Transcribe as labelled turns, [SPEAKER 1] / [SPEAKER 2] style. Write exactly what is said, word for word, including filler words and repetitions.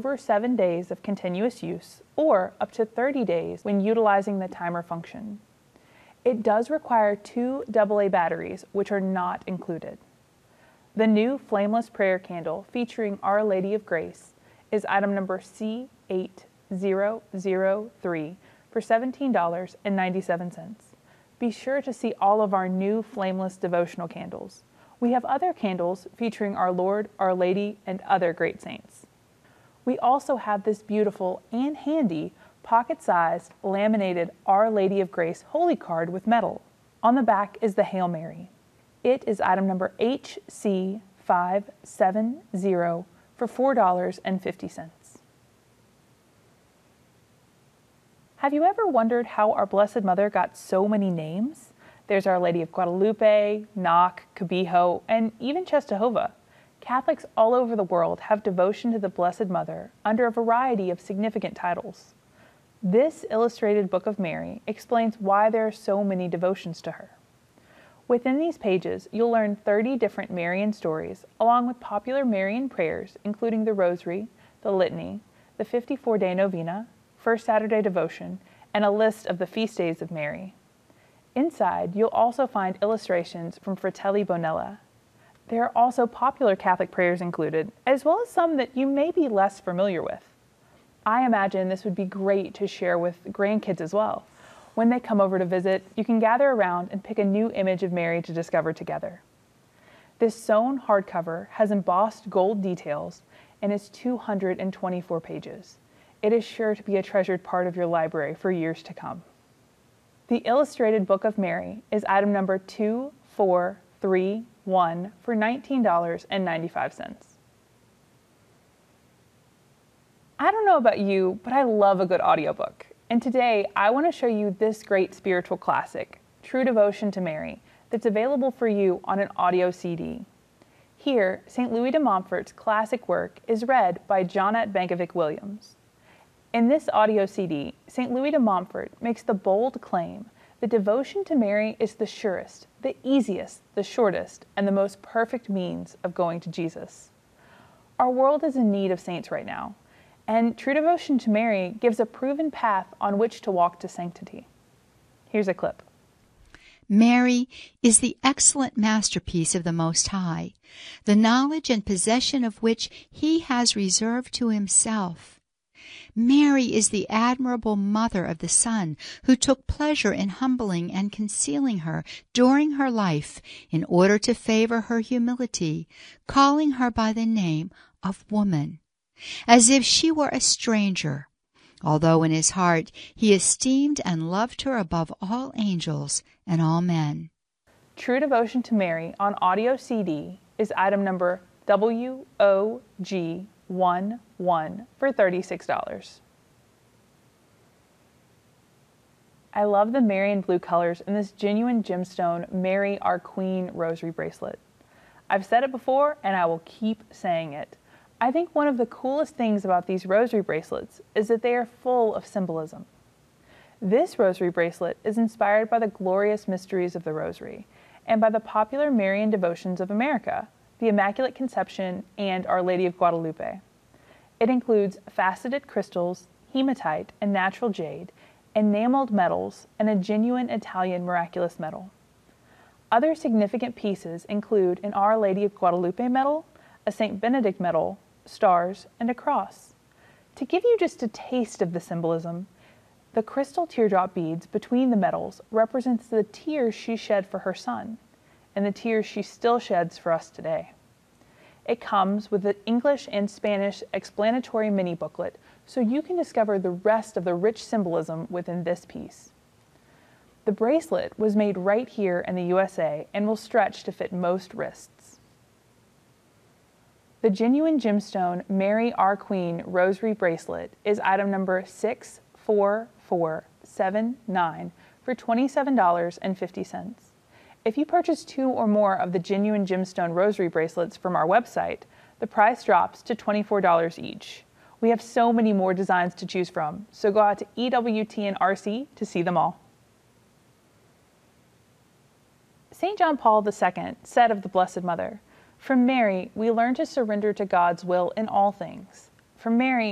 [SPEAKER 1] over seven days of continuous use or up to thirty days when utilizing the timer function. It does require two double A batteries, which are not included. The new flameless prayer candle featuring Our Lady of Grace is item number C eight zero zero three for seventeen dollars and ninety-seven cents. Be sure to see all of our new flameless devotional candles. We have other candles featuring our Lord, Our Lady, and other great saints. We also have this beautiful and handy pocket-sized laminated Our Lady of Grace Holy Card with metal. On the back is the Hail Mary. It is item number H C five seven zero for four dollars and fifty cents. Have you ever wondered how our Blessed Mother got so many names? There's Our Lady of Guadalupe, Knock, Cabijo, and even Czestochowa. Catholics all over the world have devotion to the Blessed Mother under a variety of significant titles. This illustrated Book of Mary explains why there are so many devotions to her. Within these pages, you'll learn thirty different Marian stories, along with popular Marian prayers, including the Rosary, the Litany, the fifty-four day Novena, First Saturday Devotion, and a list of the feast days of Mary. Inside, you'll also find illustrations from Fratelli Bonella. There are also popular Catholic prayers included, as well as some that you may be less familiar with. I imagine this would be great to share with grandkids as well. When they come over to visit, you can gather around and pick a new image of Mary to discover together. This sewn hardcover has embossed gold details and is two hundred twenty-four pages. It is sure to be a treasured part of your library for years to come. The illustrated Book of Mary is item number two four three one for nineteen dollars and ninety-five cents. I don't know about you, but I love a good audiobook. And today I want to show you this great spiritual classic, True Devotion to Mary, that's available for you on an audio C D. Here, Saint Louis de Montfort's classic work is read by Johnnette Bankovic Williams. In this audio C D, Saint Louis de Montfort makes the bold claim that devotion to Mary is the surest, the easiest, the shortest, and the most perfect means of going to Jesus. Our world is in need of saints right now, and true devotion to Mary gives a proven path on which to walk to sanctity. Here's a clip.
[SPEAKER 2] Mary is the excellent masterpiece of the Most High, the knowledge and possession of which He has reserved to Himself. Mary is the admirable mother of the Son, who took pleasure in humbling and concealing her during her life in order to favor her humility, calling her by the name of woman, as if she were a stranger, although in his heart he esteemed and loved her above all angels and all men.
[SPEAKER 1] True Devotion to Mary on audio C D is item number W O G one one for thirty-six dollars. I love the Marian blue colors in this genuine gemstone Mary Our Queen rosary bracelet. I've said it before and I will keep saying it. I think one of the coolest things about these rosary bracelets is that they are full of symbolism. This rosary bracelet is inspired by the glorious mysteries of the Rosary and by the popular Marian devotions of America, the Immaculate Conception, and Our Lady of Guadalupe. It includes faceted crystals, hematite and natural jade, enameled metals, and a genuine Italian miraculous medal. Other significant pieces include an Our Lady of Guadalupe medal, a Saint Benedict medal, stars, and a cross. To give you just a taste of the symbolism, the crystal teardrop beads between the medals represents the tears she shed for her son, and the tears she still sheds for us today. It comes with the English and Spanish explanatory mini booklet, so you can discover the rest of the rich symbolism within this piece. The bracelet was made right here in the U S A and will stretch to fit most wrists. The genuine gemstone Mary Our Queen rosary bracelet is item number six four four seven nine for twenty-seven dollars and fifty cents. If you purchase two or more of the genuine gemstone rosary bracelets from our website, the price drops to twenty-four dollars each. We have so many more designs to choose from, so go out to E W T N R C to see them all. Saint John Paul the Second said of the Blessed Mother, "From Mary we learn to surrender to God's will in all things. From Mary